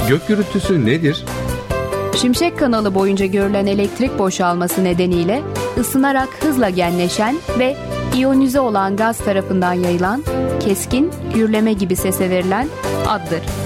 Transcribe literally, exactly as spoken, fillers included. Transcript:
Gök gürültüsü nedir? Şimşek kanalı boyunca görülen elektrik boşalması nedeniyle ısınarak hızla genleşen ve iyonize olan gaz tarafından yayılan keskin gürleme gibi sese verilen addır.